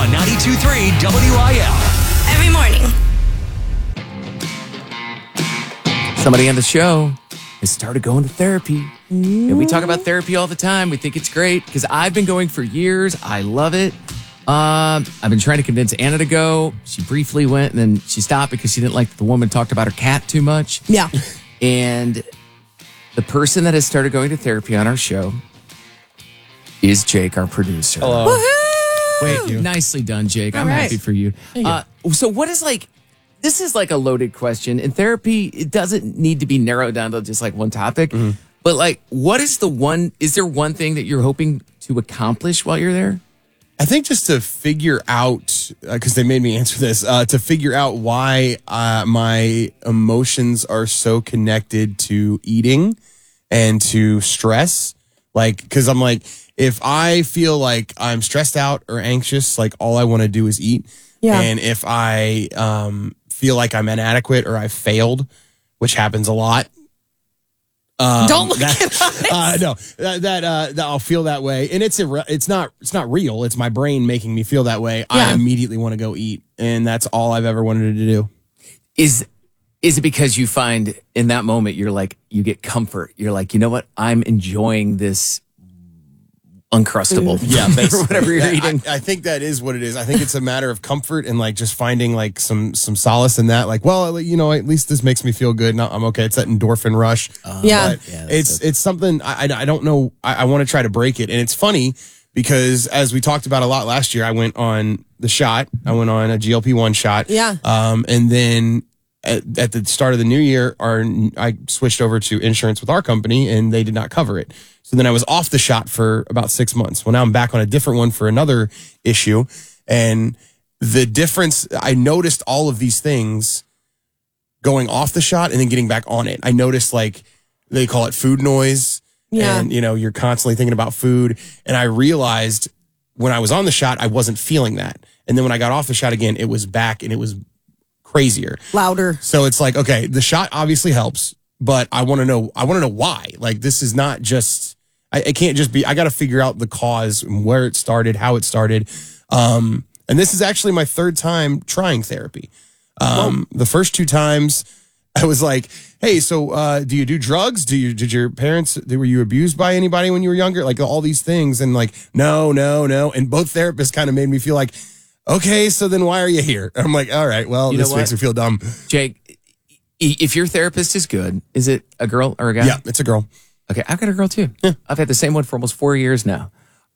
on 92.3 WIL. Every morning. Somebody on the show has started going to therapy. And we talk about therapy all the time. We think it's great because I've been going for years. I love it. I've been trying to convince Anna to go. She briefly went and then she stopped because she didn't like the woman talked about her cat too much. Yeah. And the person that has started going to therapy on our show is Jake, our producer. Hello. Wait, nicely done, Jake. I'm right. happy for you. So what is this is like a loaded question. In therapy, it doesn't need to be narrowed down to just like one topic. But what is is there one thing that you're hoping to accomplish while you're there? I think just to figure out, because they made me answer this, to figure out why my emotions are so connected to eating and to stress. Because I'm like, if I feel like I'm stressed out or anxious, all I want to do is eat. Yeah. And if I feel like I'm inadequate or I've failed, which happens a lot. Don't look at us. No, that I'll feel that way, and it's not real. It's my brain making me feel that way. Yeah. I immediately want to go eat, and that's all I've ever wanted to do. Is it because you find in that moment you get comfort? You're like, you know what? I'm enjoying this Uncrustable. Yeah, or whatever you're eating. I think that is what it is. I think it's a matter of comfort and just finding some solace in that. At least this makes me feel good. And I'm okay. It's that endorphin rush. Yeah. It's something I don't know. I want to try to break it. And it's funny because as we talked about a lot last year, I went on the shot. I went on a GLP-1 shot. Yeah. And then at the start of the new year, I switched over to insurance with our company and they did not cover it. So then I was off the shot for about 6 months. Well, now I'm back on a different one for another issue. And the difference, I noticed all of these things going off the shot and then getting back on it. I noticed they call it food noise. Yeah. And, you're constantly thinking about food. And I realized when I was on the shot, I wasn't feeling that. And then when I got off the shot again, it was back and it was crazier. Louder. So it's okay, the shot obviously helps, but I want to know why. This is not just, I can't just be, I got to figure out the cause, where it started, how it started. And this is actually my third time trying therapy. The first 2 times I was like, hey, so do you do drugs? Did your parents, were you abused by anybody when you were younger? All these things. And no. And both therapists kind of made me feel like, okay, so then why are you here? I'm like, all right, well, this makes me feel dumb. Jake, if your therapist is good, is it a girl or a guy? Yeah, it's a girl. Okay, I've got a girl too. Yeah. I've had the same one for almost 4 years now.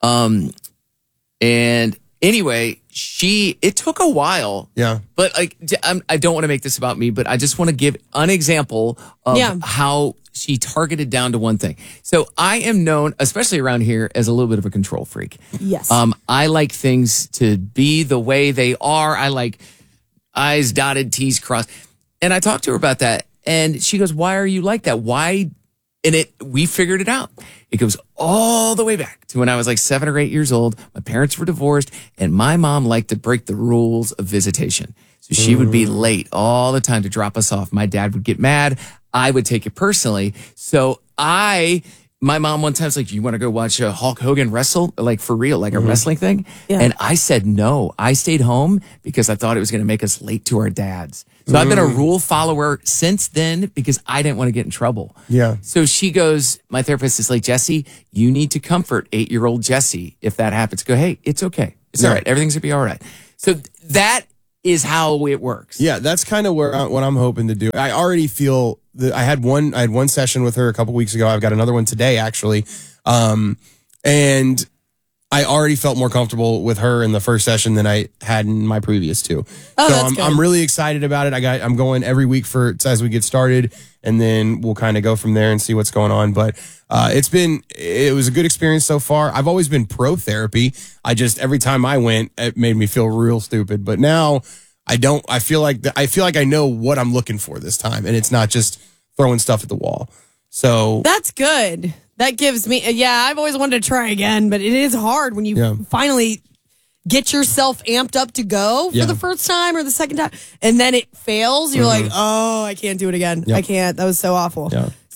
And anyway, it took a while. Yeah. But I don't want to make this about me, but I just want to give an example of how she targeted down to one thing. So I am known, especially around here, as a little bit of a control freak. Yes. I like things to be the way they are. I like I's dotted, T's crossed. And I talked to her about that. And she goes, why are you like that? Why? And we figured it out. It goes all the way back to when I was 7 or 8 years old. My parents were divorced and my mom liked to break the rules of visitation. So she would be late all the time to drop us off. My dad would get mad. I would take it personally. So my mom one time was like, you want to go watch Hulk Hogan wrestle? For real, a wrestling thing? Yeah. And I said no. I stayed home because I thought it was going to make us late to our dads. So I've been a rule follower since then because I didn't want to get in trouble. Yeah. So she goes, my therapist is like, Jesse, you need to comfort 8-year-old Jesse if that happens. Go, hey, it's okay. It's all right. Everything's going to be all right. So that is how it works. Yeah, that's kind of what I'm hoping to do. I already feel that I had one session with her a couple weeks ago. I've got another one today, actually. And I already felt more comfortable with her in the first session than I had in my previous 2. Oh, so I'm really excited about it. I'm going every week as we get started, and then we'll kind of go from there and see what's going on. But it was a good experience so far. I've always been pro therapy. Every time I went, it made me feel real stupid. But now I don't. I feel like I know what I'm looking for this time, and it's not just throwing stuff at the wall. So that's good. That gives me, I've always wanted to try again, but it is hard when you finally get yourself amped up to go for the first time or the second time, and then it fails. You're like, oh, I can't do it again. Yep. I can't. That was so awful. Yeah.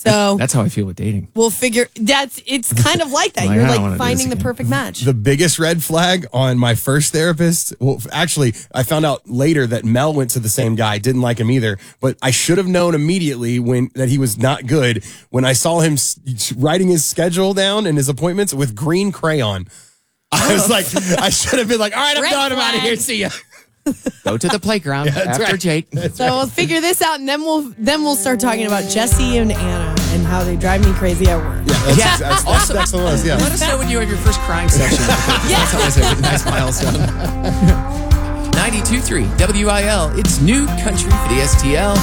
So That's how I feel with dating. we'll figure. It's kind of like that. Like, You're I don't wanna like do finding this the again. perfect match. The biggest red flag on my first therapist, well, actually, I found out later that Mel went to the same guy, didn't like him either, but I should have known immediately that he was not good when I saw him writing his schedule down and his appointments with green crayon. I was like, I should have been like, all right, I'm Red done. I'm out of here. flag. See ya. Go to the playground that's after right. Jake. So we'll figure this out, and then we'll start talking about Jesse and Anna and how they drive me crazy at work. Yeah, that's next on the list. Yeah. Let us know when you have your first crying session. That's always a nice milestone. 92.3 WIL. It's new country for the STL.